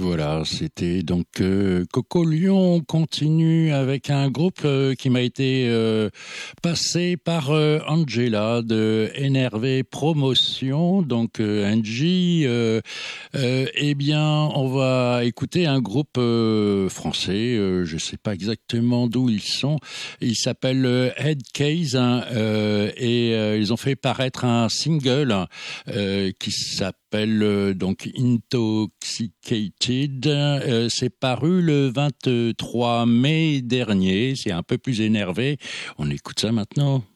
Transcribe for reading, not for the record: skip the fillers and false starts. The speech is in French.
Voilà, c'était donc Coco Lyon. On continue avec un groupe qui m'a été passé par Angela de NRV Promotion. Donc Angie, eh bien, on va écouter un groupe français. Je ne sais pas exactement d'où ils sont. Ils s'appellent Headcase hein, et ils ont fait paraître un single qui s'appelle donc Intoxicated. C'est paru le 23 mai dernier. C'est un peu plus énervé. On écoute ça maintenant.